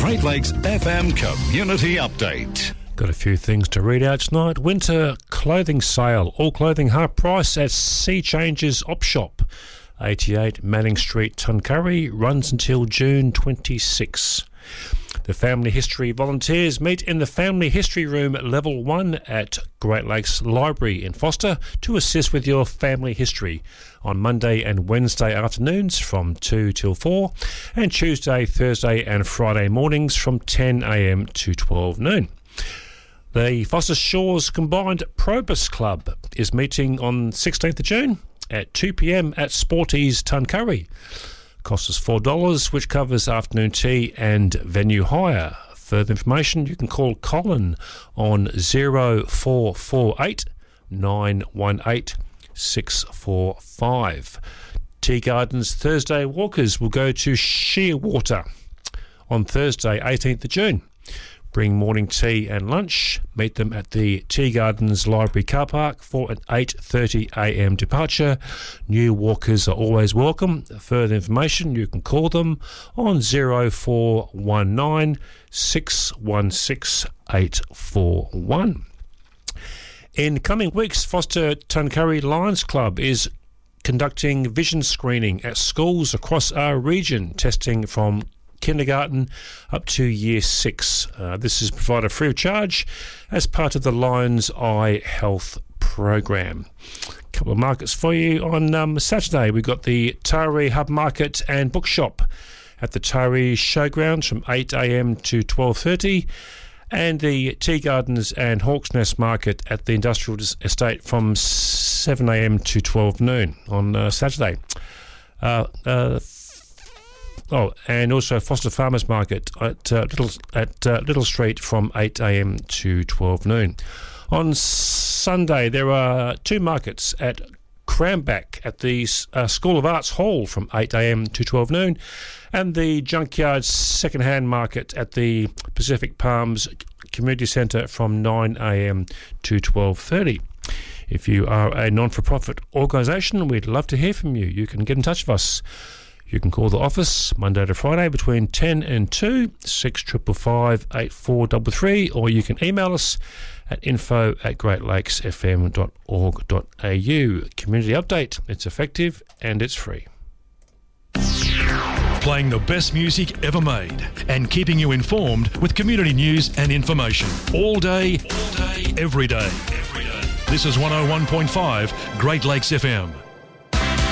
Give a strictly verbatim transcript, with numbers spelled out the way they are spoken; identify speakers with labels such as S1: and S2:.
S1: Great Lakes F M Community Update.
S2: Got a few things to read out tonight. Winter clothing sale. All clothing half price at Sea Changes Op Shop. eighty-eight Manning Street, Tuncurry. Runs until June twenty-sixth. The Family History volunteers meet in the Family History Room Level one at Great Lakes Library in Foster to assist with your family history on Monday and Wednesday afternoons from two till four and Tuesday, Thursday and Friday mornings from ten a m to twelve noon. The Foster Shores Combined Probus Club is meeting on sixteenth of June at two p m at Sporties Tuncurry. Cost us four dollars, which covers afternoon tea and venue hire. Further information, you can call Colin on zero four four eight nine one eight six four five. Tea Gardens Thursday walkers will go to Shearwater on Thursday, eighteenth of June. Bring morning tea and lunch. Meet them at the Tea Gardens Library car park for an eight thirty a m departure. New walkers are always welcome. Further information, you can call them on zero four one nine six one six eight four one. In coming weeks, Foster Tuncurry Lions Club is conducting vision screening at schools across our region, testing from kindergarten up to year six. Uh, this is provided free of charge as part of the Lions Eye Health program. A couple of markets for you on um, Saturday. We've got the Taree Hub Market and Bookshop at the Taree Showgrounds from eight a m to twelve thirty, and the Tea Gardens and Hawks Nest Market at the Industrial Estate from seven a m to twelve noon on uh, Saturday. Uh, uh, Oh, and also Foster Farmers Market at uh, Little at uh, Little Street from eight a m to twelve noon. On Sunday, there are two markets at Cranback at the uh, School of Arts Hall from eight a m to twelve noon, and the Junkyard Second-Hand Market at the Pacific Palms Community Centre from nine a m to twelve thirty. If you are a non-for-profit organisation, we'd love to hear from you. You can get in touch with us. You can call the office Monday to Friday between ten and two, six five five, eight four three three, or you can email us at info at great lakes f m dot org dot a u. Community update. It's effective and it's free.
S3: Playing the best music ever made and keeping you informed with community news and information. All day, all day, every day. Every day. This is one oh one point five Great Lakes F M.